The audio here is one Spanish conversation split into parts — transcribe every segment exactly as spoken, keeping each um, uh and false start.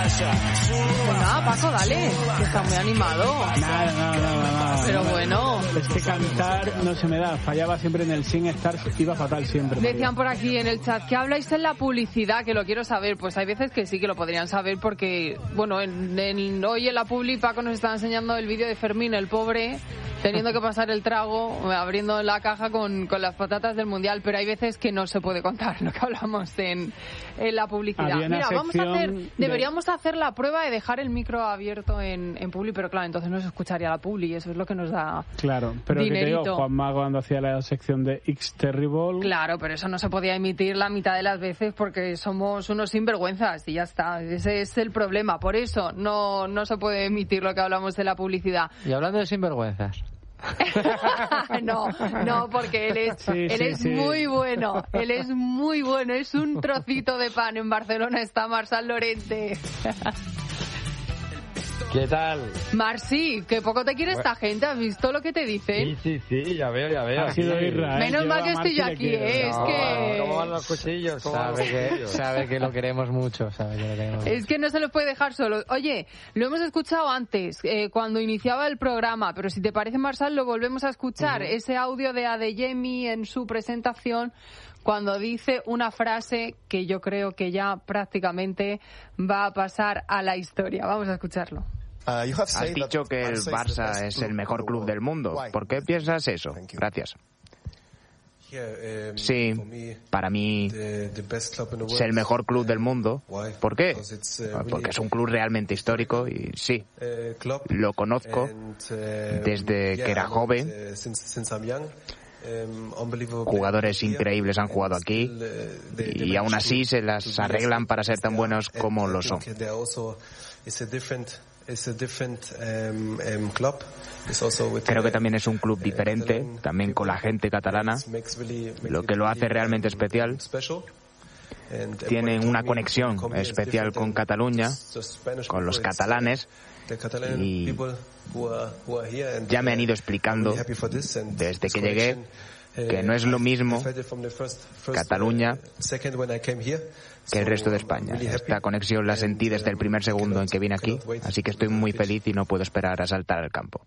Venga, Paco, dale, que está muy animado. Nada, nada, nada, nada. Pero bueno. Es que cantar no se me da, fallaba siempre en el Sing Stars, iba fatal siempre. Decían por aquí en el chat que habláis en la publicidad, que lo quiero saber. Pues hay veces que sí que lo podrían saber porque, bueno, en, en, hoy en la publi Paco nos está enseñando el vídeo de Fermín, el pobre, teniendo que pasar el trago, abriendo la caja con, con las patatas del Mundial, pero hay veces que no se puede contar lo que hablamos en, en la publicidad. Mira, vamos a hacer, de... deberíamos hacer la prueba de dejar el micro abierto en, en publi, pero claro, entonces no se escucharía la publi y eso es lo que nos da claro, pero dinerito. Que te digo, Juanma cuando hacía la sección de X Terrible... Claro, pero eso no se podía emitir la mitad de las veces porque somos unos sinvergüenzas y ya está, ese es el problema, por eso no, no se puede emitir lo que hablamos de la publicidad. Y hablando de sinvergüenzas... no, no, porque él es, sí, él sí, es sí. muy bueno, él es muy bueno, es un trocito de pan. En Barcelona está Marsal Lorente. ¿Qué tal? Marci, que poco te quiere esta gente, ¿has visto lo que te dicen? Sí, sí, sí, ya veo, ya veo. Ha sido Israel. Menos Yo mal a que estoy Marci aquí, le quiero. ¿eh? Es No, que... ¿Cómo van los cuchillos? ¿Cómo van los Sabe que, cuchillos? sabe que lo queremos mucho, sabe que lo queremos mucho. Es que no se los puede dejar solo. Oye, lo hemos escuchado antes, eh, cuando iniciaba el programa, pero si te parece, Marsal, lo volvemos a escuchar. Uh-huh. Ese audio de Adeyemi en su presentación, cuando dice una frase que yo creo que ya prácticamente va a pasar a la historia. Vamos a escucharlo. Has dicho que el Barça es el mejor club del mundo. ¿Por qué piensas eso? Gracias. Sí, para mí es el mejor club del mundo. ¿Por qué? Porque es un club realmente histórico y sí, lo conozco desde que era joven. Jugadores increíbles han jugado aquí y aún así se las arreglan para ser tan buenos como lo son. Creo que también es un club diferente, también con la gente catalana, lo que lo hace realmente especial. Tienen una conexión especial con Cataluña, con los catalanes, y ya me han ido explicando desde que llegué que no es lo mismo Cataluña que el resto de España. Esta conexión la sentí desde el primer segundo en que vine aquí, así que estoy muy feliz y no puedo esperar a saltar al campo.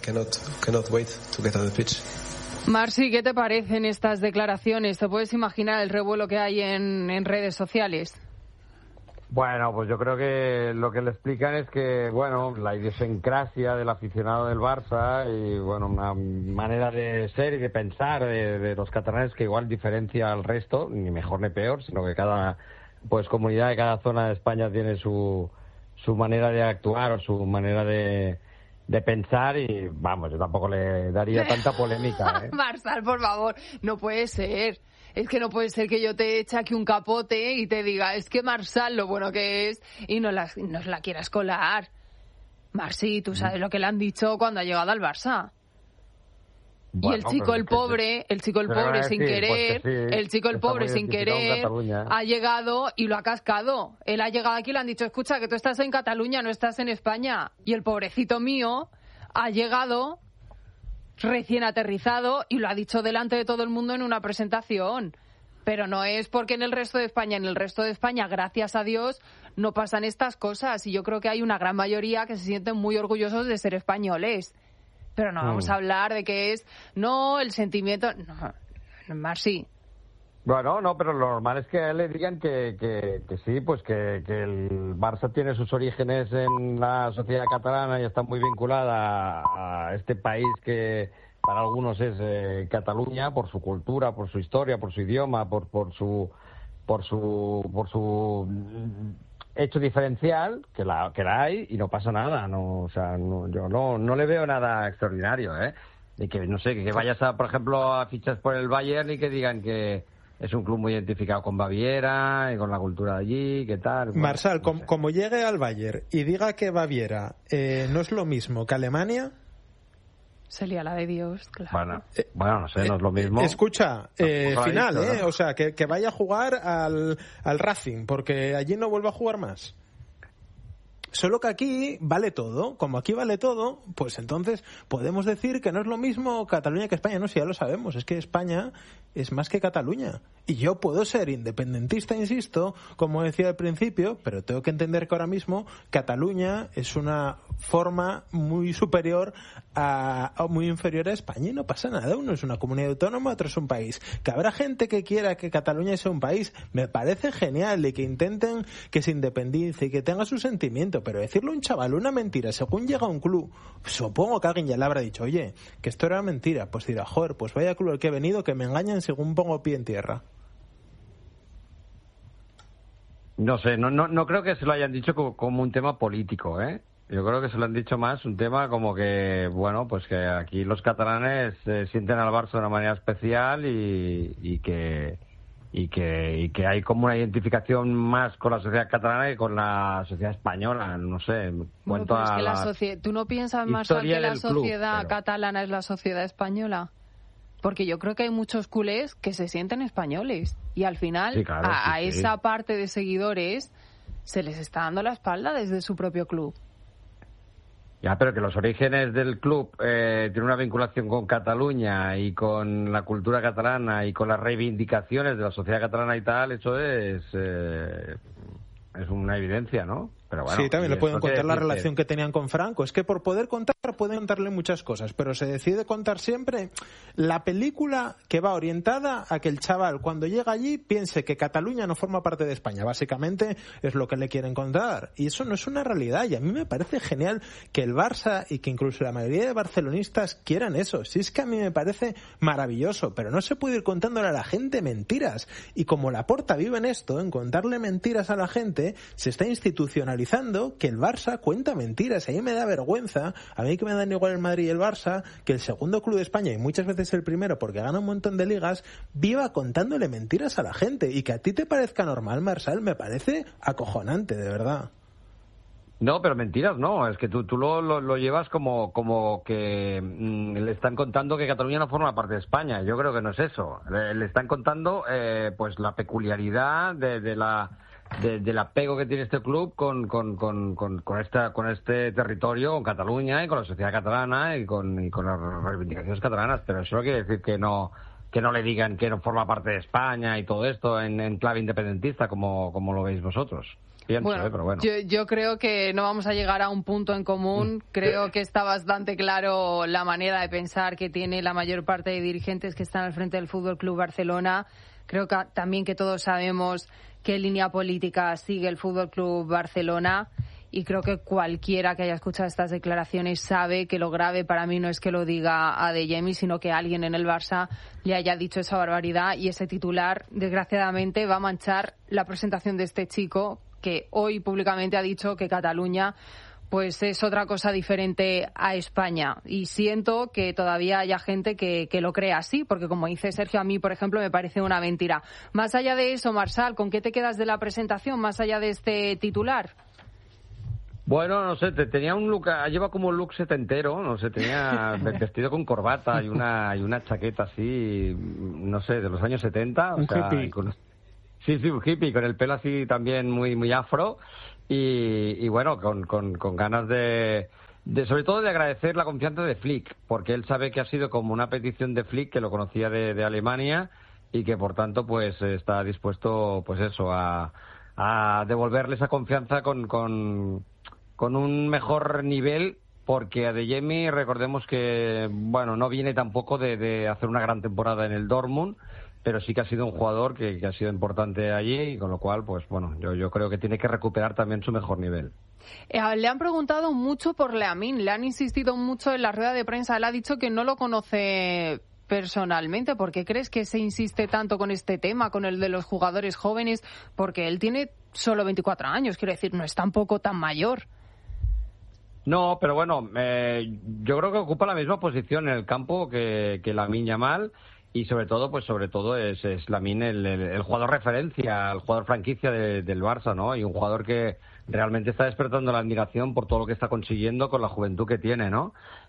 Marci, ¿qué te parecen estas declaraciones? ¿Te puedes imaginar el revuelo que hay en, en redes sociales? Bueno, pues yo creo que lo que le explican es que, bueno, la idiosincrasia del aficionado del Barça y, bueno, una manera de ser y de pensar de, de los catalanes que igual diferencia al resto, ni mejor ni peor, sino que cada pues comunidad de cada zona de España tiene su, su manera de actuar o su manera de, de pensar y, vamos, yo tampoco le daría tanta polémica, ¿eh? Marsal, por favor, no puede ser. Es que no puede ser que yo te eche aquí un capote y te diga, es que Marsal lo bueno que es y no la, no la quieras colar. Marci, tú sabes lo que le han dicho cuando ha llegado al Barça. Bueno, y el chico el pobre, el chico el pobre sin querer, sí, el chico el pobre sin querer ha llegado y lo ha cascado. Él ha llegado aquí y le han dicho, escucha, que tú estás en Cataluña, no estás en España. Y el pobrecito mío ha llegado recién aterrizado y lo ha dicho delante de todo el mundo en una presentación. Pero no es porque en el resto de España, en el resto de España, gracias a Dios, no pasan estas cosas. Y yo creo que hay una gran mayoría que se sienten muy orgullosos de ser españoles. Pero no vamos a hablar de que es, no, el sentimiento, no, más sí. Bueno, no, pero lo normal es que a él le digan que, que, que sí, pues que, que el Barça tiene sus orígenes en la sociedad catalana y está muy vinculada a, a este país que para algunos es eh, Cataluña, por su cultura, por su historia, por su idioma, por, por su, por su, por su hecho diferencial, que la, que la hay y no pasa nada, no, o sea, no, yo no, no le veo nada extraordinario, ¿eh? Y que, no sé, que vayas a, por ejemplo, a fichas por el Bayern y que digan que es un club muy identificado con Baviera y con la cultura de allí, ¿qué tal? Bueno, Marsal, no com, sé. como llegue al Bayern y diga que Baviera eh, no es lo mismo que Alemania... Sería la de Dios, claro. Bueno, eh, bueno no sé, no es lo mismo. Escucha, eh, no, final, visto, ¿eh? ¿no? O sea, que, que vaya a jugar al, al Racing, porque allí no vuelva a jugar más. Solo que aquí vale todo. Como aquí vale todo, pues entonces podemos decir que no es lo mismo Cataluña que España. No, si ya lo sabemos, es que España es más que Cataluña. Y yo puedo ser independentista, insisto, como decía al principio, pero tengo que entender que ahora mismo Cataluña es una forma muy superior a, o muy inferior a España y no pasa nada. Uno es una comunidad autónoma, otro es un país. Que habrá gente que quiera que Cataluña sea un país, me parece genial, y que intenten que se independice y que tenga su sentimiento, pero decirle a un chaval una mentira según llega a un club, supongo que alguien ya le habrá dicho, oye, que esto era mentira, pues dirá, joder, pues vaya club al que he venido, que me engañan según pongo pie en tierra. No sé, no, no, no creo que se lo hayan dicho como, como un tema político, ¿eh? Yo creo que se lo han dicho más un tema como que, bueno, pues que aquí los catalanes eh, sienten al Barça de una manera especial y, y que y que y que hay como una identificación más con la sociedad catalana que con la sociedad española, no sé. Bueno, pero es que la socie- ¿Tú no piensas, Marcel, que la sociedad club, pero... catalana es la sociedad española? Porque yo creo que hay muchos culés que se sienten españoles y al final sí, claro, a, a sí, esa sí. parte de seguidores se les está dando la espalda desde su propio club. Ya, pero que los orígenes del club eh, tienen una vinculación con Cataluña y con la cultura catalana y con las reivindicaciones de la sociedad catalana y tal, eso es eh, es una evidencia, ¿no? Pero bueno, sí, también le pueden contar la relación que tenían con Franco. Es que por poder contar, pueden contarle muchas cosas, pero se decide contar siempre la película que va orientada a que el chaval, cuando llega allí, piense que Cataluña no forma parte de España. Básicamente es lo que le quieren contar. Y eso no es una realidad. Y a mí me parece genial que el Barça y que incluso la mayoría de barcelonistas quieran eso. Si es que a mí me parece maravilloso, pero no se puede ir contándole a la gente mentiras. Y como Laporta vive en esto, en contarle mentiras a la gente, se está institucionalizando que el Barça cuenta mentiras. A mí me da vergüenza, a mí que me dan igual el Madrid y el Barça, que el segundo club de España, y muchas veces el primero porque gana un montón de ligas, viva contándole mentiras a la gente. Y que a ti te parezca normal, Marcel, me parece acojonante, de verdad. No, pero mentiras no, es que tú, tú lo, lo, lo llevas como, como que mmm, le están contando que Cataluña no forma parte de España. Yo creo que no es eso. Le, le están contando eh, pues la peculiaridad de, de la... De, del apego que tiene este club con con, con, con, con, esta, con este territorio, con Cataluña y con la sociedad catalana y con, y con las reivindicaciones catalanas, pero eso no quiere decir que no que no le digan que no forma parte de España y todo esto en, en clave independentista como, como lo veis vosotros. Pienso, bueno, ¿eh? Pero bueno. Yo, yo creo que no vamos a llegar a un punto en común. Creo que está bastante claro la manera de pensar que tiene la mayor parte de dirigentes que están al frente del Fútbol Club Barcelona. Creo que también que todos sabemos qué línea política sigue el Fútbol Club Barcelona, y creo que cualquiera que haya escuchado estas declaraciones sabe que lo grave para mí no es que lo diga Adeyemi, sino que alguien en el Barça le haya dicho esa barbaridad, y ese titular desgraciadamente va a manchar la presentación de este chico que hoy públicamente ha dicho que Cataluña pues es otra cosa diferente a España, y siento que todavía haya gente que, que lo crea así, porque como dice Sergio, a mí, por ejemplo, me parece una mentira. Más allá de eso, Marçal, ¿con qué te quedas de la presentación, más allá de este titular? Bueno, no sé, te, tenía un look, lleva como un look setentero, no sé, tenía vestido con corbata y una y una chaqueta así, no sé, de los años setenta. Un o sea, hippie. Con, sí, sí, un hippie, con el pelo así también muy muy afro. Y, y bueno, con, con, con ganas de, de, sobre todo de agradecer la confianza de Flick, porque él sabe que ha sido como una petición de Flick, que lo conocía de, de Alemania, y que por tanto pues está dispuesto pues eso a, a devolverle esa confianza con, con, con un mejor nivel, porque Adeyemi, recordemos que bueno, no viene tampoco de, de hacer una gran temporada en el Dortmund, pero sí que ha sido un jugador que, que ha sido importante allí, y con lo cual, pues bueno, yo, yo creo que tiene que recuperar también su mejor nivel. Eh, le han preguntado mucho por Leamín, le han insistido mucho en la rueda de prensa, él ha dicho que no lo conoce personalmente. ¿Por qué crees que se insiste tanto con este tema, con el de los jugadores jóvenes? Porque él tiene solo veinticuatro años, quiero decir, no es tampoco tan mayor. No, pero bueno, eh, yo creo que ocupa la misma posición en el campo que, que Lamine Yamal. Y sobre todo, pues sobre todo es, es Lamine el, el, el jugador referencia, el jugador franquicia de, del Barça, ¿no? Y un jugador que realmente está despertando la admiración por todo lo que está consiguiendo con la juventud que tiene, ¿no?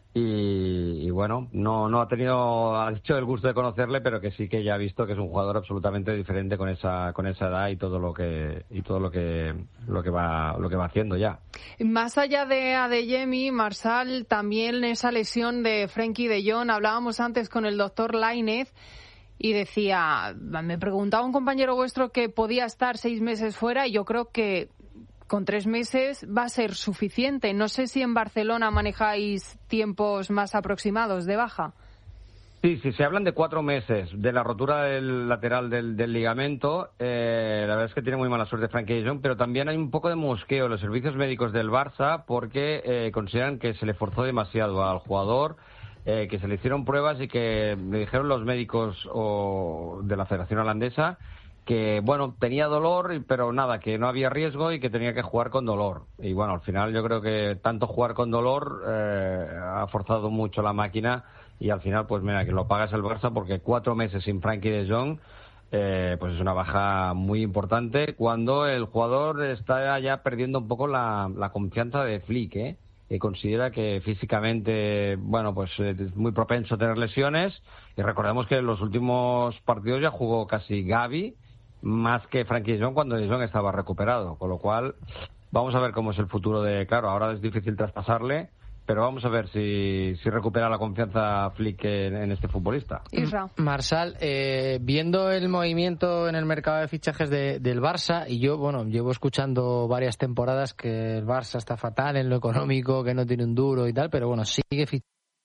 Y, y bueno, no no ha tenido, ha dicho el gusto de conocerle, pero que sí que ya ha visto que es un jugador absolutamente diferente con esa con esa edad y todo lo que y todo lo que lo que va lo que va haciendo ya. Más allá de Adeyemi, Marsal, también esa lesión de Frenkie de Jong, hablábamos antes con el doctor Lainez y decía, me preguntaba un compañero vuestro que podía estar seis meses fuera y yo creo que con tres meses va a ser suficiente. No sé si en Barcelona manejáis tiempos más aproximados de baja. Sí, sí, se hablan de cuatro meses de la rotura del lateral del, del ligamento. Eh, la verdad es que tiene muy mala suerte Frenkie de Jong, pero también hay un poco de mosqueo en los servicios médicos del Barça porque eh, consideran que se le forzó demasiado al jugador, eh, que se le hicieron pruebas y que le dijeron los médicos o, de la Federación Holandesa que, bueno, tenía dolor, pero nada, que no había riesgo y que tenía que jugar con dolor. Y bueno, al final yo creo que tanto jugar con dolor eh, ha forzado mucho la máquina y al final, pues mira, que lo pagas el Barça porque cuatro meses sin Frenkie de Jong, eh, pues es una baja muy importante cuando el jugador está ya perdiendo un poco la, la confianza de Flick, ¿eh? Que considera que físicamente, bueno, pues es muy propenso a tener lesiones. Y recordemos que en los últimos partidos ya jugó casi Gavi, más que Frenkie de Jong cuando de Jong estaba recuperado, con lo cual vamos a ver cómo es el futuro de, claro, ahora es difícil traspasarle, pero vamos a ver si, si recupera la confianza Flick en, en este futbolista. Isra. Marsal, eh, viendo el movimiento en el mercado de fichajes de, del Barça, y yo, bueno, llevo escuchando varias temporadas que el Barça está fatal en lo económico, que no tiene un duro y tal, pero bueno, sigue fichando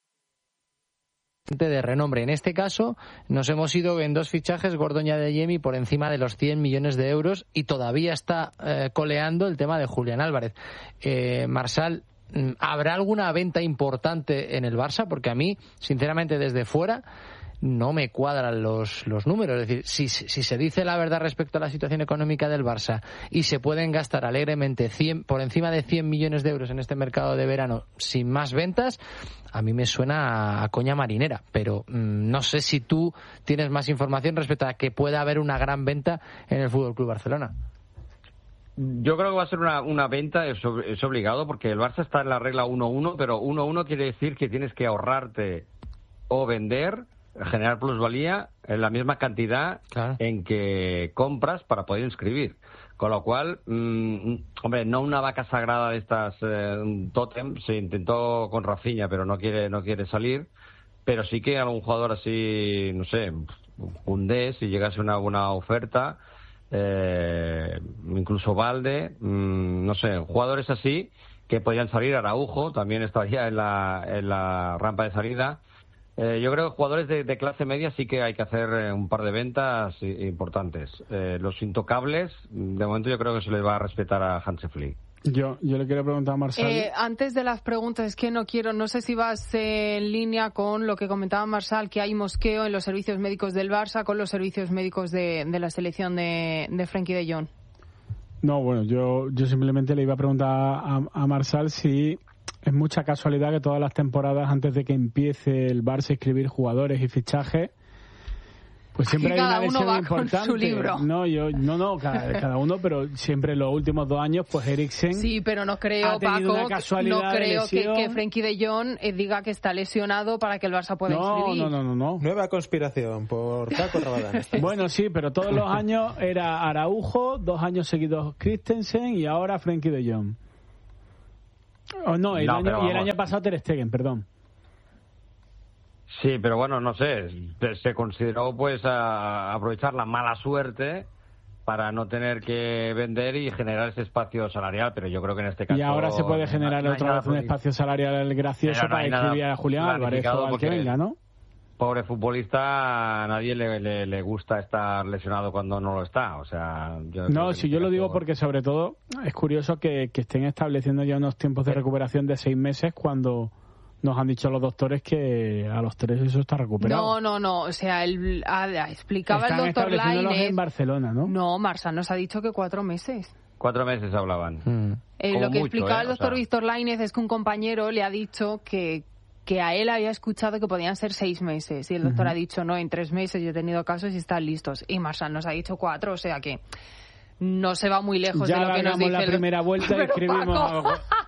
de renombre. En este caso nos hemos ido en dos fichajes, Gordon y Adeyemi, por encima de los cien millones de euros y todavía está eh, coleando el tema de Julián Álvarez. Eh, Marsal, ¿habrá alguna venta importante en el Barça? Porque a mí, sinceramente, desde fuera no me cuadran los, los números. Es decir, si, si se dice la verdad respecto a la situación económica del Barça y se pueden gastar alegremente cien, por encima de cien millones de euros en este mercado de verano sin más ventas, a mí me suena a, a coña marinera. Pero mmm, no sé si tú tienes más información respecto a que pueda haber una gran venta en el F C Barcelona. Yo creo que va a ser una, una venta, es, es obligado, porque el Barça está en la regla uno uno, pero uno uno quiere decir que tienes que ahorrarte o vender, generar plusvalía en la misma cantidad claro. en que compras para poder inscribir. Con lo cual, mmm, hombre, no una vaca sagrada de estas, eh, un tótem, se intentó con Rafinha, pero no quiere no quiere salir, pero sí que algún jugador así, no sé, un D, si llegase una buena oferta, eh, incluso Valde, mmm, no sé, jugadores así que podían salir. Araujo también estaría en la, en la rampa de salida. Eh, yo creo que jugadores de, de clase media sí que hay que hacer eh, un par de ventas importantes. Eh, los intocables, de momento yo creo que se les va a respetar a Hansi Flick. Yo, yo le quiero preguntar a Marsal. Eh, antes de las preguntas, es que no quiero, no sé si vas eh, en línea con lo que comentaba Marsal, que hay mosqueo en los servicios médicos del Barça con los servicios médicos de, de la selección de, de Frenkie de Jong. No, bueno, yo, yo simplemente le iba a preguntar a, a Marsal si es mucha casualidad que todas las temporadas antes de que empiece el Barça a inscribir jugadores y fichajes, pues siempre hay una lesión importante. Con su libro. No, yo, no, no, cada, cada uno, pero siempre en los últimos dos años, pues Eriksen. Sí, pero no creo, Paco, no creo que, que Frenkie de Jong eh, diga que está lesionado para que el Barça pueda no, inscribir. No, no, no, no. Nueva conspiración por Paco Rabadán. Bueno, sí, pero todos los años era Araujo, dos años seguidos Christensen y ahora Frenkie de Jong. Oh, no, el no, año, y el año pasado Ter Stegen, perdón. Sí, pero bueno, no sé, se consideró pues a aprovechar la mala suerte para no tener que vender y generar ese espacio salarial, pero yo creo que en este caso... Y ahora se puede generar no otra vez un espacio salarial gracioso no para inscribir a Julián Álvarez o al que venga, ¿no? Pobre futbolista, a nadie le, le, le gusta estar lesionado cuando no lo está, o sea... Yo no, si yo lo digo porque sobre todo es curioso que, que estén estableciendo ya unos tiempos de recuperación de seis meses cuando... Nos han dicho los doctores que a los tres eso está recuperado. No, no, no. O sea, el, a, explicaba Están el doctor Lainez. En Barcelona, ¿no? No, Marsal nos ha dicho que cuatro meses. Cuatro meses hablaban. Mm. Eh, lo que mucho, explicaba eh, el doctor o sea... Víctor Lainez es que un compañero le ha dicho que, que a él había escuchado que podían ser seis meses. Y el doctor uh-huh. ha dicho, no, en tres meses yo he tenido casos y están listos. Y Marsal nos ha dicho cuatro, o sea que... No se va muy lejos ya de lo que nos dice la el... primera vuelta y escribimos Paco, algo.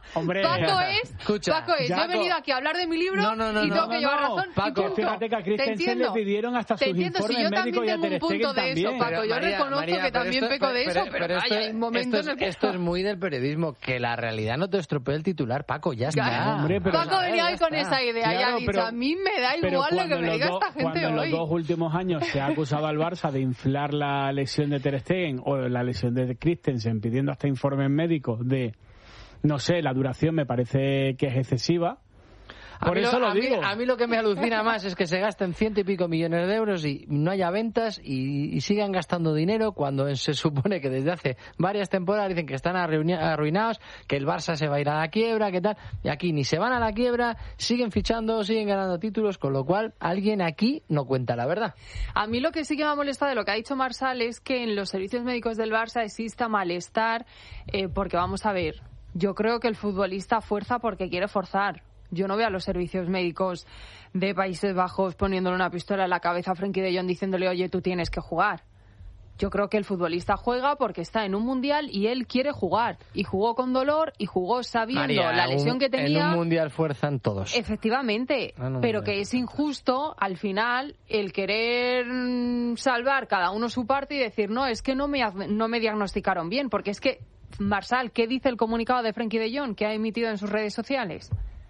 Hombre, Paco es, escucha, Paco es, yo he venido aquí a hablar de mi libro no, no, no, y tengo no, que no, llevar no, razón. Paco, y punto. fíjate que a Christensen le pidieron hasta sus informes si yo médicos y a Ter también tengo un punto Stegen de eso, también. Paco. Yo María, reconozco María, que también esto, peco de eso, pero, pero vaya, hay momentos esto, en el que... esto es muy del periodismo, que la realidad no te estropee el titular, Paco, ya está. Ya, hombre, pero- Paco venía hoy con esa idea, Claro, ya ha dicho, pero- a mí me da Pero igual lo que cuando me los diga dos- esta gente cuando en hoy. los dos últimos años se ha acusado al Barça de inflar la lesión de Ter Stegen o la lesión de Christensen pidiendo hasta informes médicos de, no sé, la duración me parece que es excesiva. A Por mí eso lo, lo a mí- digo. a mí lo que me alucina más es que se gasten ciento y pico millones de euros y no haya ventas y, y sigan gastando dinero cuando se supone que desde hace varias temporadas dicen que están arruina- arruinados, que el Barça se va a ir a la quiebra, que tal. Y aquí ni se van a la quiebra, siguen fichando, siguen ganando títulos, con lo cual alguien aquí no cuenta la verdad. A mí lo que sí que me ha molestado de lo que ha dicho Marsal es que en los servicios médicos del Barça exista malestar, eh, porque vamos a ver, yo creo que el futbolista fuerza porque quiere forzar. Yo no veo a los servicios médicos de Países Bajos poniéndole una pistola en la cabeza a Frenkie de Jong diciéndole, oye, tú tienes que jugar. Yo creo que el futbolista juega porque está en un mundial y él quiere jugar. Y jugó con dolor y jugó sabiendo María, la lesión un- que tenía. En un mundial fuerzan todos. Efectivamente, Ah, no, pero no, que no. es injusto al final el querer mm, salvar cada uno su parte y decir, no, es que no me, no me diagnosticaron bien, porque es que, Marsal, ¿qué dice el comunicado de Frenkie de Jong que ha emitido en sus redes sociales?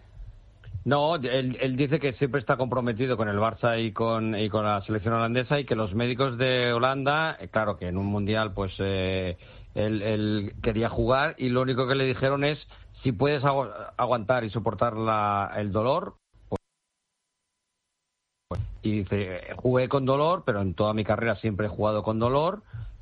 No, él, él dice que siempre está comprometido con el Barça y con, y con la selección holandesa y que los médicos de Holanda, eh, claro que en un mundial pues eh, él, él quería jugar y lo único que le dijeron es si puedes agu- aguantar y soportar la, el dolor. Pues, pues, y dice, jugué con dolor, pero en toda mi carrera siempre he jugado con dolor.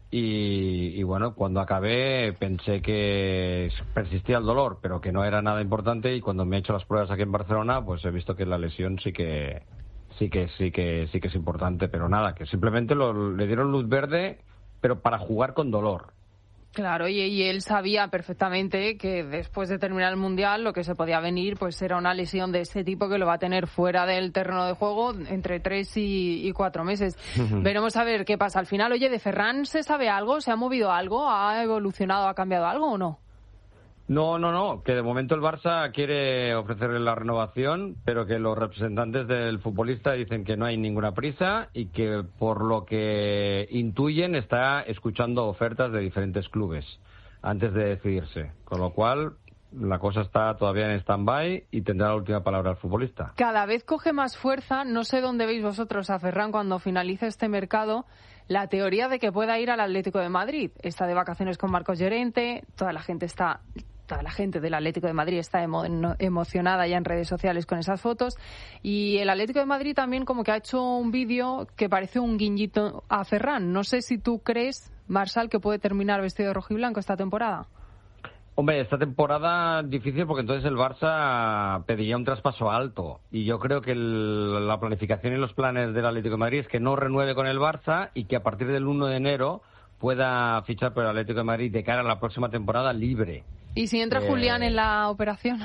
Y, y bueno, cuando acabé pensé que persistía el dolor, pero que no era nada importante y cuando me he hecho las pruebas aquí en Barcelona, pues he visto que la lesión sí que sí que sí que sí que es importante, pero nada, que simplemente lo, le dieron luz verde, pero para jugar con dolor. Claro, y, y él sabía perfectamente que después de terminar el Mundial lo que se podía venir pues era una lesión de este tipo que lo va a tener fuera del terreno de juego entre tres y, y cuatro meses. Veremos a ver qué pasa al final. Oye, ¿de Ferran se sabe algo? ¿Se ha movido algo? ¿Ha evolucionado? ¿Ha cambiado algo o no? No, no, no, que de momento el Barça quiere ofrecerle la renovación, pero que los representantes del futbolista dicen que no hay ninguna prisa y que por lo que intuyen está escuchando ofertas de diferentes clubes antes de decidirse, con lo cual la cosa está todavía en stand-by y tendrá la última palabra el futbolista. Cada vez coge más fuerza, no sé dónde veis vosotros a Ferran cuando finalice este mercado, la teoría de que pueda ir al Atlético de Madrid. Está de vacaciones con Marcos Llorente, toda la gente está... Toda la gente del Atlético de Madrid está emo- no- emocionada ya en redes sociales con esas fotos. Y el Atlético de Madrid también como que ha hecho un vídeo que parece un guiñito a Ferran. No sé si tú crees, Marsal, que puede terminar vestido de rojiblanco esta temporada. Hombre, esta temporada difícil porque entonces el Barça pediría un traspaso alto y yo creo que el- la planificación y los planes del Atlético de Madrid es que no renueve con el Barça y que a partir del uno de enero pueda fichar por el Atlético de Madrid de cara a la próxima temporada libre. ¿Y si entra Eh, Julián en la operación?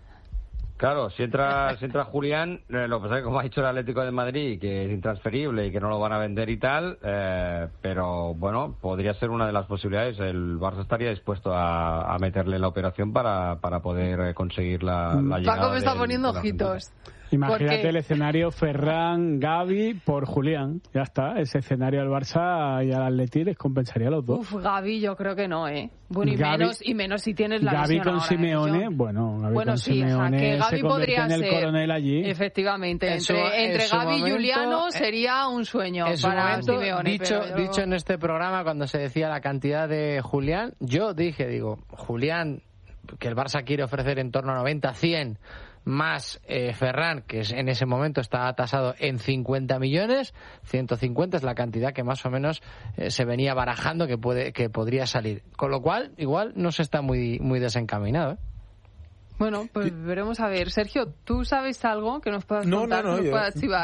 Claro, si entra, si entra Julián, eh, lo que pasa es que como ha dicho el Atlético de Madrid, que es intransferible y que no lo van a vender y tal, eh, pero bueno, podría ser una de las posibilidades. El Barça estaría dispuesto a, a meterle en la operación para, para poder eh, conseguir la, la llegada. Paco me está del- poniendo del argentino. ojitos. Imagínate Porque- el escenario Ferran, Gavi por Julián. Ya está, ese escenario al Barça y al Atleti les compensaría a los dos. Uf, Gavi yo creo que no, ¿eh? Bueno, y Gavi- menos y menos si tienes la Gavi lesión con ahora, ¿eh, Simeone, John? bueno, Gavi Bueno, con sí, o sea, Simeone que Gavi se convierte podría en el ser, coronel allí. efectivamente, En su- entre, en entre su Gavi y momento, Juliano eh, sería un sueño En su para momento, Simeone. dicho, pero yo- dicho en este programa, cuando se decía la cantidad de Julián, yo dije, digo, Julián, que el Barça quiere ofrecer en torno a noventa, cien, más eh, Ferran, que es- en ese momento está tasado en cincuenta millones, ciento cincuenta es la cantidad que más o menos eh, se venía barajando que puede que podría salir. Con lo cual, igual no se está muy, muy desencaminado, ¿eh? Bueno, pues veremos a ver. Sergio, ¿tú sabes algo que nos puedas No, contar, no, no, que nos yo- pueda chivar?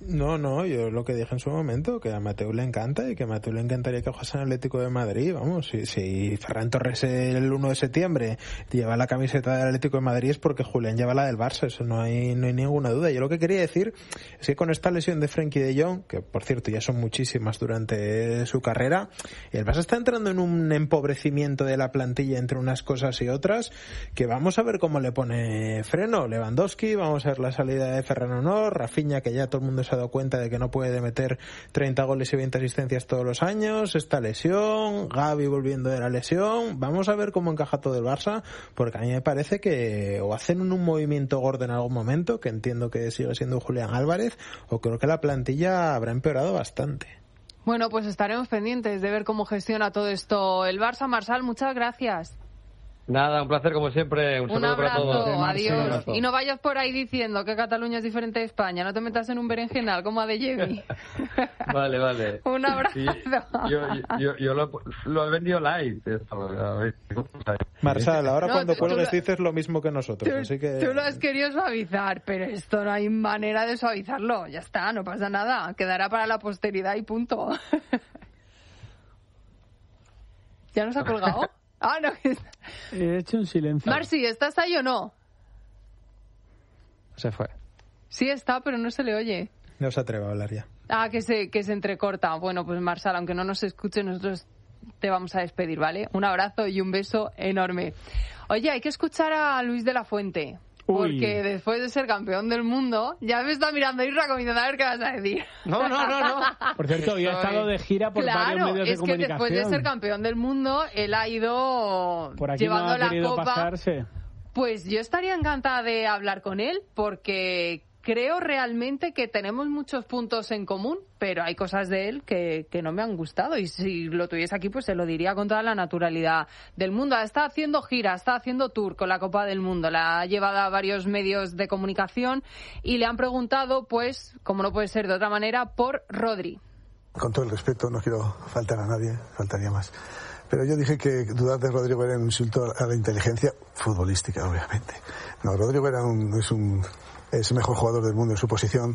No, no, yo lo que dije en su momento, que a Mateu le encanta y que a Mateu le encantaría que jugase en el Atlético de Madrid. Vamos, si, si Ferran Torres el uno de septiembre lleva la camiseta del Atlético de Madrid es porque Julián lleva la del Barça, eso no hay, no hay ninguna duda. Yo lo que quería decir es que con esta lesión de Frenkie de Jong, que por cierto ya son muchísimas durante su carrera, el Barça está entrando en un empobrecimiento de la plantilla entre unas cosas y otras, que vamos a ver cómo le pone freno Lewandowski, vamos a ver la salida de Ferran Honor, Rafinha, que ya todo el mundo se ha dado cuenta de que no puede meter treinta goles y veinte asistencias todos los años, esta lesión, Gavi volviendo de la lesión, vamos a ver cómo encaja todo el Barça, porque a mí me parece que o hacen un, un movimiento gordo en algún momento, que entiendo que sigue siendo Julián Álvarez, o creo que la plantilla habrá empeorado bastante. Bueno, pues estaremos pendientes de ver cómo gestiona todo esto el Barça. Marsal, muchas gracias. Nada, un placer como siempre. Un, un saludo abrazo, para todos. adiós. Y no vayas por ahí diciendo que Cataluña es diferente de España. No te metas en un berenjenal como a De Jemi. Vale, vale. Un abrazo. Sí, yo yo, yo lo, lo he vendido live. Marsal, ahora no, cuando tú, cuelgues tú, dices lo mismo que nosotros. Tú, así que... tú lo has querido suavizar, pero esto no hay manera de suavizarlo. Ya está, no pasa nada. Quedará para la posteridad y punto. ¿Ya nos ha colgado? Ah, no. He hecho un silencio. Marci, ¿estás ahí o no? Se fue. Sí está, pero no se le oye. No se atreve a hablar ya. Ah, que se, que se entrecorta. Bueno, pues Marsal, aunque no nos escuche, nosotros te vamos a despedir, ¿vale? Un abrazo y un beso enorme. Oye, hay que escuchar a Luis de la Fuente. Uy. Porque después de ser campeón del mundo, ya me está mirando Isra como diciendo, a ver qué vas a decir. No, no, no, no. Por cierto, hoy ha estado de gira por claro, varios medios de es comunicación. que después de ser campeón del mundo, él ha ido por aquí llevando no ha la querido copa. pasarse. Pues yo estaría encantada de hablar con él, porque creo realmente que tenemos muchos puntos en común, pero hay cosas de él que, que no me han gustado, y si lo tuviese aquí pues se lo diría con toda la naturalidad del mundo. Está haciendo gira, está haciendo tour con la Copa del Mundo, la ha llevado a varios medios de comunicación y le han preguntado, pues, como no puede ser de otra manera, por Rodri. Con todo el respeto, no quiero faltar a nadie, faltaría más. Pero yo dije que dudar de Rodrigo era un insulto a la inteligencia futbolística, obviamente. No, Rodrigo era un, es un es el mejor jugador del mundo en su posición,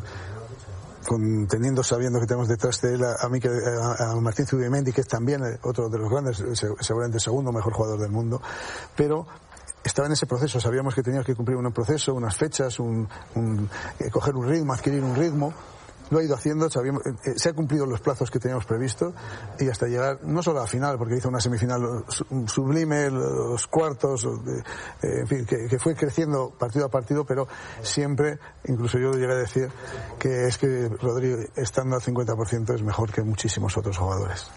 con, teniendo, sabiendo que tenemos detrás de él a, a, Mikel, a, a Martín Zubimendi, que es también otro de los grandes, seguramente el segundo mejor jugador del mundo, pero estaba en ese proceso, sabíamos que teníamos que cumplir un proceso, unas fechas, un, un, eh, coger un ritmo, adquirir un ritmo. Lo ha ido haciendo, sabíamos, eh, se han cumplido los plazos que teníamos previsto y hasta llegar, no solo a la final, porque hizo una semifinal sublime, los cuartos, eh, en fin, que, que fue creciendo partido a partido, pero siempre, incluso yo llegué a decir que es que Rodrigo, estando al cincuenta por ciento, es mejor que muchísimos otros jugadores.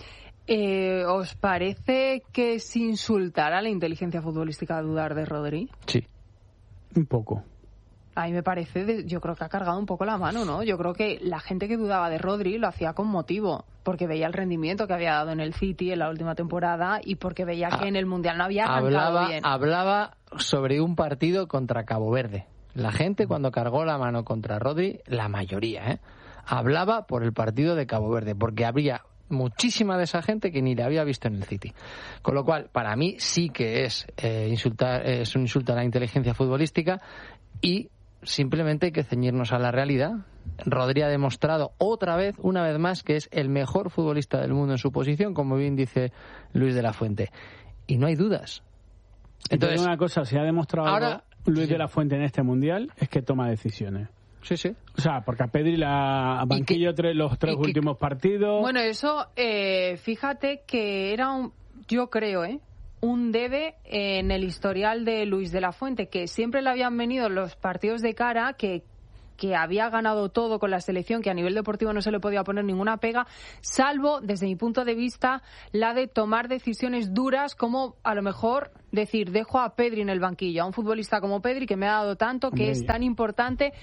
Eh, ¿Os parece que es insultar a la inteligencia futbolística dudar de Rodri? Sí. Un poco. A mí me parece, yo creo que ha cargado un poco la mano, ¿no? Yo creo que la gente que dudaba de Rodri lo hacía con motivo, porque veía el rendimiento que había dado en el City en la última temporada y porque veía que en el Mundial no había arrancado hablaba, bien. Hablaba sobre un partido contra Cabo Verde. La gente cuando cargó la mano contra Rodri, la mayoría, ¿eh? Hablaba por el partido de Cabo Verde, porque habría muchísima de esa gente que ni le había visto en el City. Con lo cual, para mí sí que es, eh, insultar, es un insulto a la inteligencia futbolística y simplemente hay que ceñirnos a la realidad. Rodri ha demostrado otra vez, una vez más, que es el mejor futbolista del mundo en su posición, como bien dice Luis de la Fuente. Y no hay dudas. Entonces, una cosa, si ha demostrado ahora, algo Luis sí. de la Fuente en este Mundial, es que toma decisiones. Sí, sí. O sea, porque a Pedri la banquillo tres, los tres últimos que, partidos. Bueno, eso, eh, fíjate que era un, yo creo, ¿eh? un debe en el historial de Luis de la Fuente, que siempre le habían venido los partidos de cara, que, que había ganado todo con la selección, que a nivel deportivo no se le podía poner ninguna pega, salvo, desde mi punto de vista, la de tomar decisiones duras, como a lo mejor decir, dejo a Pedri en el banquillo, a un futbolista como Pedri, que me ha dado tanto, que es tan importante.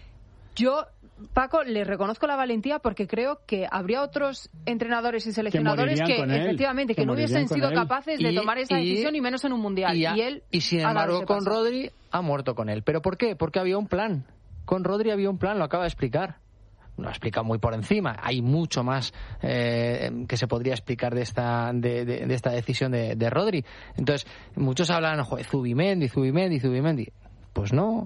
Yo, Paco, le reconozco la valentía porque creo que habría otros entrenadores y seleccionadores que, que efectivamente, que, que no hubiesen sido capaces de y, tomar esa y, decisión y menos en un mundial. Y, a, y él, y sin embargo, con paso. Rodri ha muerto con él. ¿Pero por qué? Porque había un plan. Con Rodri había un plan, lo acaba de explicar. Lo ha explicado muy por encima. Hay mucho más eh, que se podría explicar de esta de, de, de esta decisión de, de Rodri. Entonces, muchos hablan, joder, Zubimendi, Zubimendi, Zubimendi. Pues no.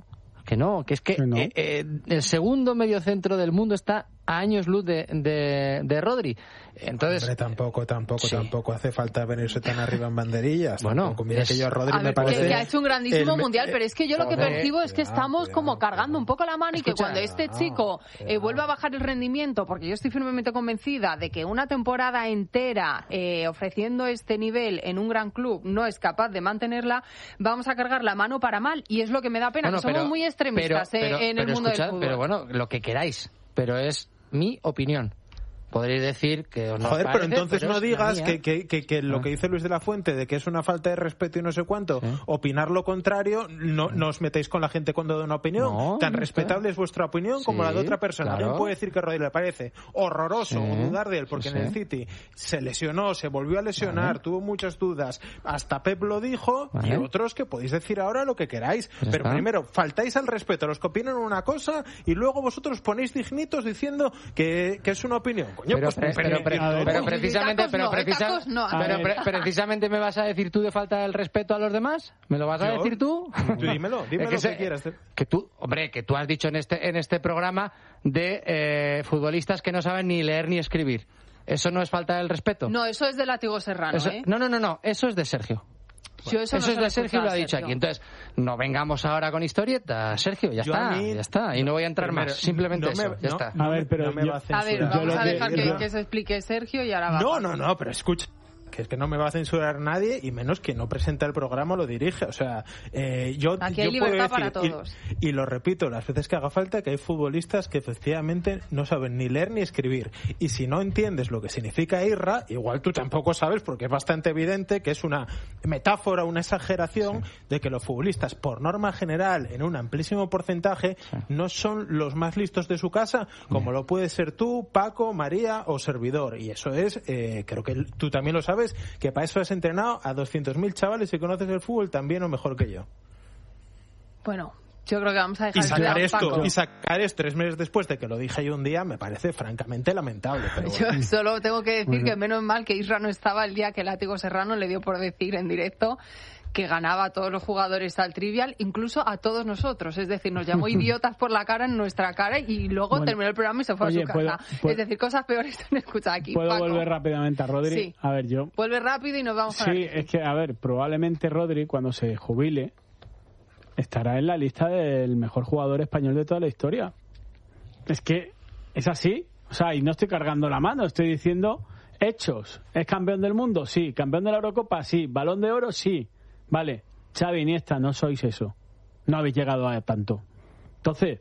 que no, que es que, que no. eh, eh, el segundo mediocentro del mundo está a años luz de, de, de Rodri. Entonces, Hombre, tampoco, tampoco, sí. tampoco hace falta venirse tan arriba en banderillas. Bueno, tampoco. Mira es... que yo a Rodri a me ver, parece... Que, que ha hecho un grandísimo el... mundial, pero es que yo lo que percibo es que cuidado, estamos cuidado, como cargando cuidado. un poco la mano y que Escucha, cuando este cuidado, chico cuidado. eh, vuelva a bajar el rendimiento, porque yo estoy firmemente convencida de que una temporada entera eh, ofreciendo este nivel en un gran club no es capaz de mantenerla, vamos a cargar la mano para mal. Y es lo que me da pena, bueno, que somos pero, muy extremistas pero, eh, pero, en pero el mundo escuchad, del fútbol. Pero bueno, lo que queráis, pero es mi opinión. Podréis decir que os no Joder, parece, pero entonces pero no es digas la que, mía. que, que, que lo Ah. que dice Luis de la Fuente de que es una falta de respeto y no sé cuánto, Sí. opinar lo contrario, no, no os metéis con la gente cuando da una opinión. No, Tan no respetable está. es vuestra opinión como Sí, la de otra persona. claro. Alguien puede decir que Rodri le parece horroroso Sí, o dudar de él porque sí, en el sí. City se lesionó, se volvió a lesionar, Vale. tuvo muchas dudas, hasta Pep lo dijo, Vale. y otros que podéis decir ahora lo que queráis. Pues pero está. primero, faltáis al respeto a los que opinan una cosa y luego vosotros ponéis dignitos diciendo que, que es una opinión. Coño, Pero, pues pre- pero, pre- permitid todo. pero precisamente, Tacos pero, no, precisa- tacos no. pero pre- precisamente me vas a decir tú de falta del respeto a los demás. ¿Me lo vas a Yo- decir tú? Tú dímelo, dime Es lo se- que quieras. Que tú, hombre, que tú has dicho en este en este programa de eh, futbolistas que no saben ni leer ni escribir. ¿Eso no es falta del respeto? No, eso es de Látigo Serrano, Eso- ¿eh? no, no, no, no, eso es de Sergio. Yo eso, Eso no es se de Sergio y lo ha escuchado, dicho Sergio. aquí. Entonces, no vengamos ahora con historietas, Sergio, ya Yo está, a mí- ya está. Y no voy a entrar Primero, más, simplemente no me- eso, ya no, está. no A ver, me- pero no me yo- va a A ver, censurar. vamos lo a que- dejar que, yo- que se explique Sergio y ahora va. No, no, no, pero escucha, que es que no me va a censurar nadie y menos que no presenta el programa o lo dirige. O sea, eh, yo, Aquí yo hay puedo libertad decir, para y- todos. Y, lo repito las veces que haga falta, que hay futbolistas que efectivamente no saben ni leer ni escribir. Y si no entiendes lo que significa irra, igual tú tampoco sabes, porque es bastante evidente que es una metáfora, una exageración sí. de que los futbolistas, por norma general, en un amplísimo porcentaje, sí. no son los más listos de su casa, como sí. lo puede ser tú, Paco, María o servidor. Y eso es, eh, creo que tú también lo sabes, que para eso has entrenado a doscientos mil chavales y conoces el fútbol tan bien o mejor que yo. Bueno, yo creo que vamos a dejar y sacar el esto Paco. y sacar esto tres meses después de que lo dije yo un día me parece francamente lamentable. Pero yo bueno. solo tengo que decir Bueno. que menos mal que Isra no estaba el día que Látigo Serrano le dio por decir en directo que ganaba a todos los jugadores al Trivial, incluso a todos nosotros. Es decir, nos llamó idiotas por la cara en nuestra cara y luego Bueno. terminó el programa y se fue Oye, a su ¿puedo- casa. puedo- es decir, cosas peores se han escuchado aquí. ¿Puedo Paco. volver rápidamente a Rodri? Sí. A ver, yo... Vuelve rápido y nos vamos a Sí, es que, a ver, probablemente Rodri, cuando se jubile, estará en la lista del mejor jugador español de toda la historia. Es que es así. O sea, y no estoy cargando la mano, estoy diciendo hechos. ¿Es campeón del mundo? Sí. ¿Campeón de la Eurocopa? Sí. ¿Balón de oro? Sí. Vale. Xavi, Iniesta, no sois eso. No habéis llegado a tanto. Entonces,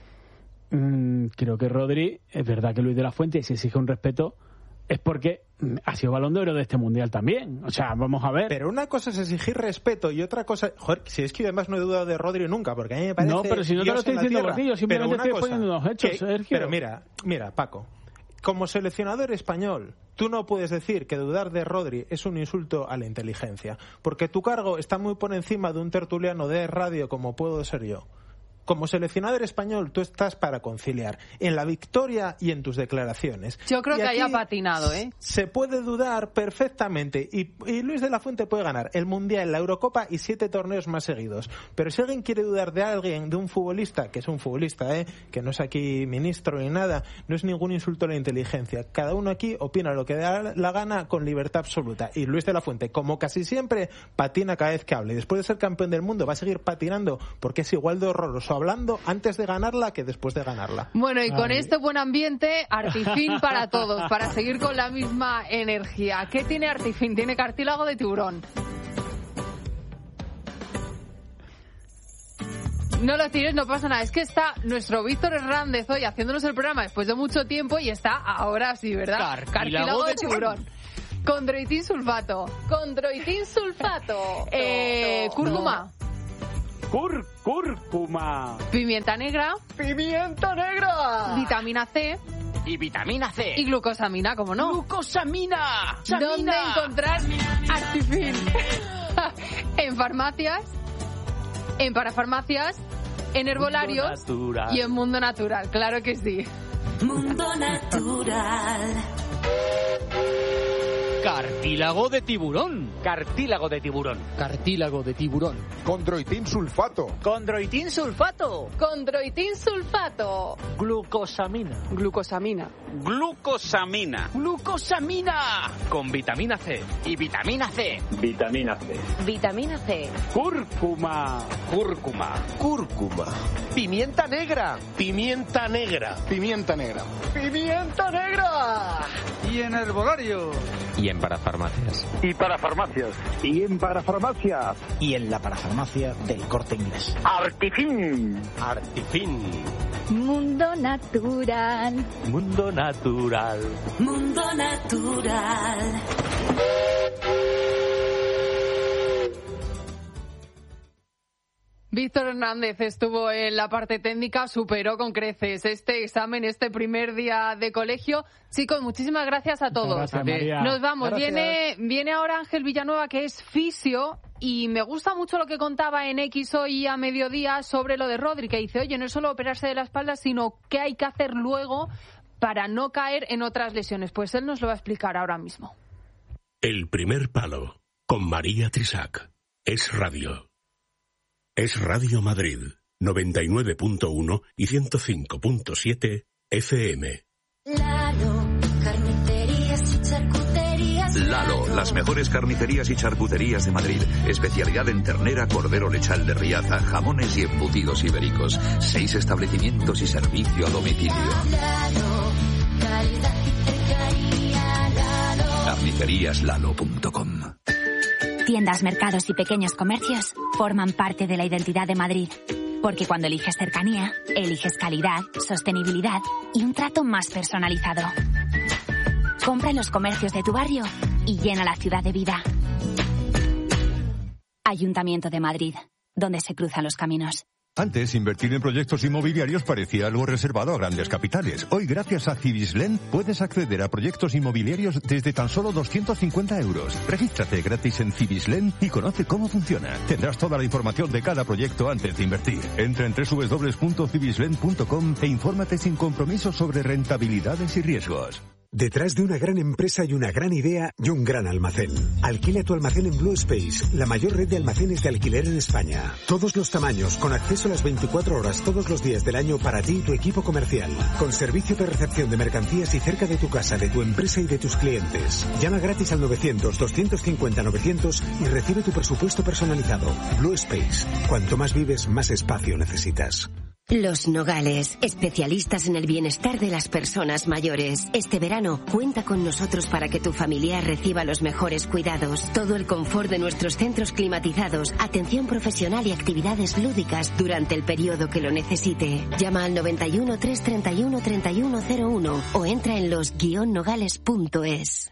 mmm, creo que Rodri, es verdad que Luis de la Fuente, si exige un respeto, es porque mm, ha sido Balón de oro de este Mundial también. O sea, vamos a ver. Pero una cosa es exigir respeto y otra cosa... Joder, si es que yo además no he dudado de Rodri nunca, porque a mí me parece... No, pero si no te lo Dios estoy en la diciendo tierra. por ti, yo simplemente Pero una estoy cosa, poniendo unos hechos, que- Sergio. Pero mira, mira, Paco, como seleccionador español, tú no puedes decir que dudar de Rodri es un insulto a la inteligencia, porque tu cargo está muy por encima de un tertuliano de radio como puedo ser yo. Como seleccionador español, tú estás para conciliar en la victoria y en tus declaraciones. Yo creo Y que aquí haya patinado, ¿eh? Se puede dudar perfectamente y, y Luis de la Fuente puede ganar el Mundial, la Eurocopa y siete torneos más seguidos. Pero si alguien quiere dudar de alguien, de un futbolista, que es un futbolista, ¿eh? que no es aquí ministro ni nada, no es ningún insulto a la inteligencia. Cada uno aquí opina lo que da la gana con libertad absoluta. Y Luis de la Fuente, como casi siempre, patina cada vez que hable. Después de ser campeón del mundo va a seguir patinando porque es igual de horroroso hablando antes de ganarla que después de ganarla. Bueno, y con Ay. este buen ambiente, Artifin para todos, para seguir con la misma energía. ¿Qué tiene Artifin? Tiene cartílago de tiburón. No lo tires, no pasa nada. Es que está nuestro Víctor Hernández hoy haciéndonos el programa después de mucho tiempo y está ahora sí, ¿verdad? Cartílago de tiburón. Condroitin sulfato. Condroitin sulfato. Eh, cúrcuma. Cur, cúrcuma. Pimienta negra. ¡Pimienta negra! Vitamina C. Y vitamina C. Y glucosamina, ¿cómo no? ¡Glucosamina! ¿Dónde encontrar Artifin? En farmacias, en parafarmacias, en herbolarios y en Mundo Natural, claro que sí. Mundo Natural. Cartílago de tiburón. Cartílago de tiburón. Cartílago de tiburón. Condroitin sulfato. Condroitin sulfato. Condroitin sulfato. Glucosamina. Glucosamina. Glucosamina. Glucosamina. Con vitamina C. Y vitamina C. Vitamina C. Vitamina C. Cúrcuma. Cúrcuma. Cúrcuma. Pimienta negra. Pimienta negra. Pimienta negra. Pimienta negra. Y en herbolario. Y en parafarmacias. Y para farmacias. Y en parafarmacias. Y en la parafarmacia del Corte Inglés. Artifin. Artifin. Mundo natural. Mundo natural. Mundo natural. Víctor Hernández estuvo en la parte técnica, superó con creces este examen, este primer día de colegio. Chicos, muchísimas gracias a todos. Gracias, María. Nos vamos. Gracias. Viene, viene ahora Ángel Villanueva, que es fisio, y me gusta mucho lo que contaba en X hoy a mediodía sobre lo de Rodri, que dice, oye, no es solo operarse de la espalda, sino qué hay que hacer luego para no caer en otras lesiones. Pues él nos lo va a explicar ahora mismo. El primer palo, con María Trisac. Es radio. Es Radio Madrid, noventa y nueve punto uno y ciento cinco punto siete F M. Lalo, carnicerías y charcuterías. Lalo, las mejores carnicerías y charcuterías de Madrid. Especialidad en ternera, cordero lechal de Riaza, jamones y embutidos ibéricos. Seis establecimientos y servicio a domicilio. Lalo, calidad y cercanía. Lalo. carnicerías lalo punto com. Tiendas, mercados y pequeños comercios forman parte de la identidad de Madrid. Porque cuando eliges cercanía, eliges calidad, sostenibilidad y un trato más personalizado. Compra en los comercios de tu barrio y llena la ciudad de vida. Ayuntamiento de Madrid, donde se cruzan los caminos. Antes, invertir en proyectos inmobiliarios parecía algo reservado a grandes capitales. Hoy, gracias a Cibislen, puedes acceder a proyectos inmobiliarios desde tan solo doscientos cincuenta euros. Regístrate gratis en Cibislen y conoce cómo funciona. Tendrás toda la información de cada proyecto antes de invertir. Entra en doble u doble u doble u punto cibislen punto com e infórmate sin compromiso sobre rentabilidades y riesgos. Detrás de una gran empresa y una gran idea y un gran almacén. Alquila tu almacén en Blue Space, la mayor red de almacenes de alquiler en España. Todos los tamaños, con acceso a las veinticuatro horas todos los días del año para ti y tu equipo comercial. Con servicio de recepción de mercancías y cerca de tu casa, de tu empresa y de tus clientes. Llama gratis al novecientos, doscientos cincuenta, novecientos y recibe tu presupuesto personalizado. Blue Space. Cuanto más vives, más espacio necesitas. Los Nogales, especialistas en el bienestar de las personas mayores. Este verano, cuenta con nosotros para que tu familiar reciba los mejores cuidados. Todo el confort de nuestros centros climatizados, atención profesional y actividades lúdicas durante el periodo que lo necesite. Llama al noventa y uno, trescientos treinta y uno, treinta y uno cero uno o entra en los guion nogales punto es.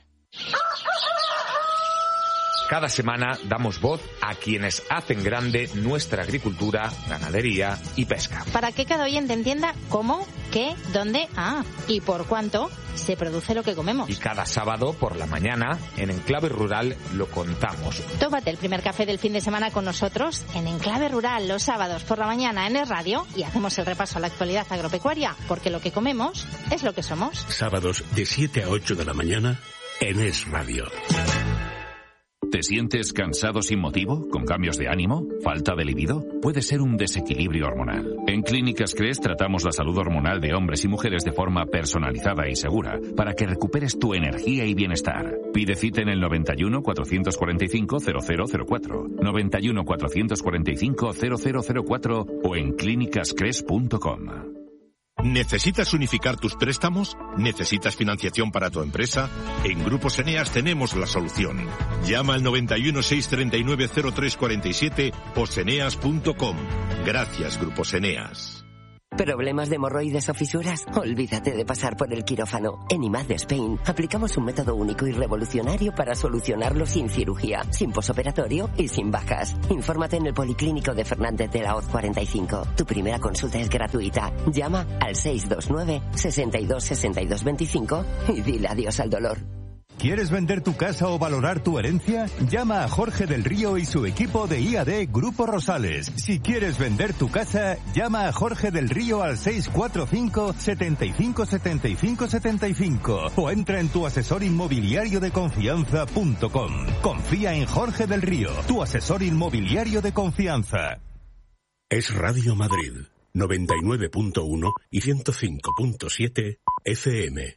Cada semana damos voz a quienes hacen grande nuestra agricultura, ganadería y pesca. Para que cada oyente entienda cómo, qué, dónde, ah, y por cuánto se produce lo que comemos. Y cada sábado por la mañana, en Enclave Rural, lo contamos. Tómate el primer café del fin de semana con nosotros en Enclave Rural los sábados por la mañana en Es Radio y hacemos el repaso a la actualidad agropecuaria, porque lo que comemos es lo que somos. Sábados de siete a ocho de la mañana en Es Radio. ¿Te sientes cansado sin motivo? ¿Con cambios de ánimo? ¿Falta de libido? Puede ser un desequilibrio hormonal. En Clínicas Cres tratamos la salud hormonal de hombres y mujeres de forma personalizada y segura para que recuperes tu energía y bienestar. Pide cita en el noventa y uno, cuatrocientos cuarenta y cinco, cero cero cero cuatro, noventa y uno, cuatrocientos cuarenta y cinco, cero cero cero cuatro o en clínicas cres punto com. ¿Necesitas unificar tus préstamos? ¿Necesitas financiación para tu empresa? En Grupos Eneas tenemos la solución. Llama al noventa y uno, seiscientos treinta y nueve, cero tres cuarenta y siete o seneas punto com. Gracias, Grupos Eneas. ¿Problemas de hemorroides o fisuras? Olvídate de pasar por el quirófano. En I M A D Spain aplicamos un método único y revolucionario para solucionarlo sin cirugía, sin posoperatorio y sin bajas. Infórmate en el Policlínico de Fernández de la Hoz cuarenta y cinco. Tu primera consulta es gratuita. Llama al seiscientos veintinueve, sesenta y dos, sesenta y dos veinticinco y dile adiós al dolor. ¿Quieres vender tu casa o valorar tu herencia? Llama a Jorge del Río y su equipo de I A D Grupo Rosales. Si quieres vender tu casa, llama a Jorge del Río al seis cuatro cinco, setenta y cinco, setenta y cinco, setenta y cinco o entra en tu asesor inmobiliario de confianza punto com. Confía en Jorge del Río, tu asesor inmobiliario de confianza. Es Radio Madrid, noventa y nueve punto uno y ciento cinco punto siete F M.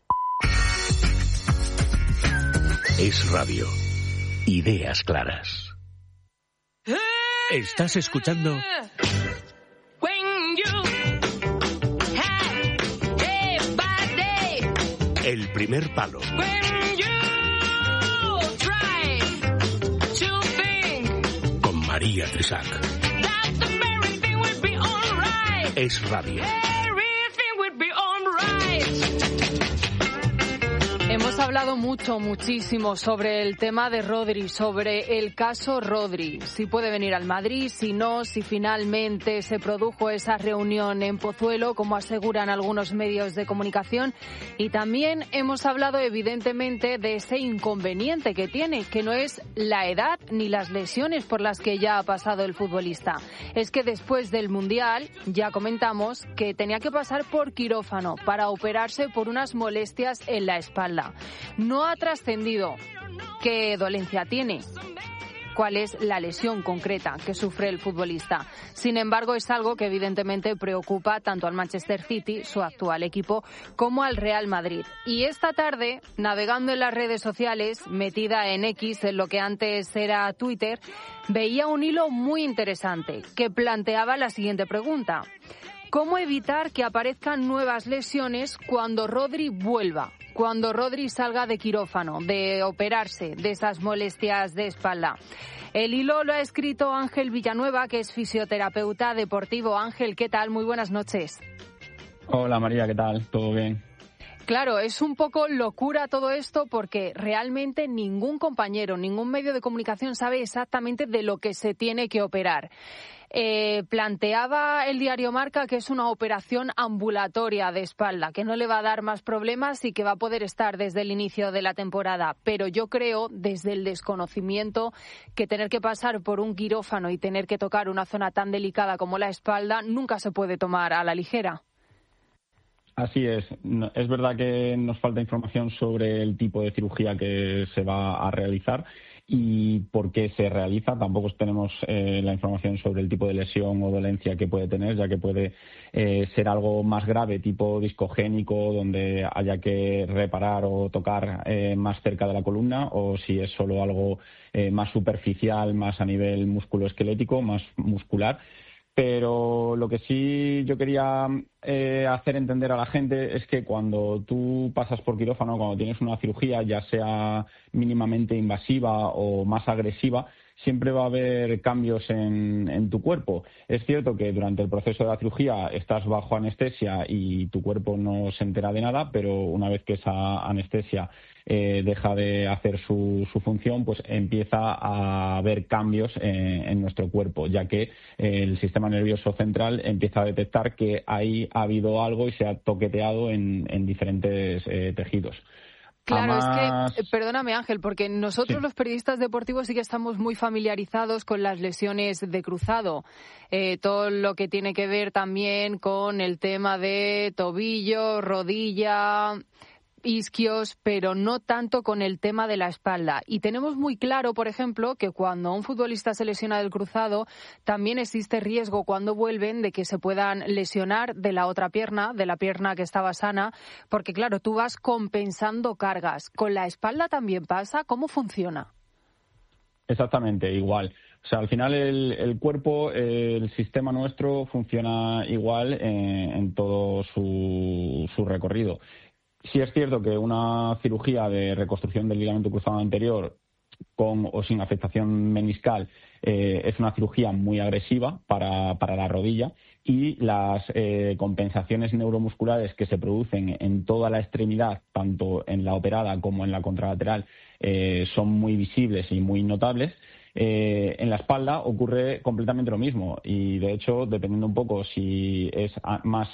Es Radio. Ideas claras. Estás escuchando El Primer Palo. Con María Trisac. Es Radio. Hemos hablado mucho, muchísimo sobre el tema de Rodri, sobre el caso Rodri. Si puede venir al Madrid, si no, si finalmente se produjo esa reunión en Pozuelo, como aseguran algunos medios de comunicación. Y también hemos hablado, evidentemente, de ese inconveniente que tiene, que no es la edad ni las lesiones por las que ya ha pasado el futbolista. Es que después del Mundial, ya comentamos que tenía que pasar por quirófano para operarse por unas molestias en la espalda. No ha trascendido qué dolencia tiene, cuál es la lesión concreta que sufre el futbolista. Sin embargo, es algo que evidentemente preocupa tanto al Manchester City, su actual equipo, como al Real Madrid. Y esta tarde, navegando en las redes sociales, metida en X, en lo que antes era Twitter, veía un hilo muy interesante que planteaba la siguiente pregunta: ¿cómo evitar que aparezcan nuevas lesiones cuando Rodri vuelva? Cuando Rodri salga de quirófano, de operarse, de esas molestias de espalda. El hilo lo ha escrito Ángel Villanueva, que es fisioterapeuta deportivo. Ángel, ¿qué tal? Muy buenas noches. Hola María, ¿qué tal? ¿Todo bien? Claro, es un poco locura todo esto porque realmente ningún compañero, ningún medio de comunicación sabe exactamente de lo que se tiene que operar. Eh, planteaba el diario Marca que es una operación ambulatoria de espalda, que no le va a dar más problemas y que va a poder estar desde el inicio de la temporada. Pero yo creo, desde el desconocimiento, que tener que pasar por un quirófano y tener que tocar una zona tan delicada como la espalda nunca se puede tomar a la ligera. Así es. Es verdad que nos falta información sobre el tipo de cirugía que se va a realizar y por qué se realiza. Tampoco tenemos eh, la información sobre el tipo de lesión o dolencia que puede tener, ya que puede eh, ser algo más grave, tipo discogénico, donde haya que reparar o tocar eh, más cerca de la columna, o si es solo algo eh, más superficial, más a nivel musculoesquelético, más muscular. Pero lo que sí yo quería eh, hacer entender a la gente es que cuando tú pasas por quirófano, cuando tienes una cirugía, ya sea mínimamente invasiva o más agresiva, siempre va a haber cambios en, en tu cuerpo. Es cierto que durante el proceso de la cirugía estás bajo anestesia y tu cuerpo no se entera de nada, pero una vez que esa anestesia eh, deja de hacer su, su función, pues empieza a haber cambios en, en nuestro cuerpo, ya que eh, el sistema nervioso central empieza a detectar que ahí ha habido algo y se ha toqueteado en, en diferentes eh, tejidos. Claro, Además... es que, perdóname Ángel, porque nosotros sí. Los periodistas deportivos sí que estamos muy familiarizados con las lesiones de cruzado. Eh, todo lo que tiene que ver también con el tema de tobillo, rodilla, isquios, pero no tanto con el tema de la espalda. Y tenemos muy claro, por ejemplo, que cuando un futbolista se lesiona del cruzado, también existe riesgo cuando vuelven de que se puedan lesionar de la otra pierna, de la pierna que estaba sana, porque claro, tú vas compensando cargas. ¿Con la espalda también pasa? ¿Cómo funciona? Exactamente, igual. O sea, al final el, el cuerpo, eh, el sistema nuestro funciona igual eh, en todo su, su recorrido. Sí es cierto que una cirugía de reconstrucción del ligamento cruzado anterior con o sin afectación meniscal eh, es una cirugía muy agresiva para, para la rodilla y las eh, compensaciones neuromusculares que se producen en toda la extremidad, tanto en la operada como en la contralateral, eh, son muy visibles y muy notables. Eh, en la espalda ocurre completamente lo mismo y, de hecho, dependiendo un poco si es a, más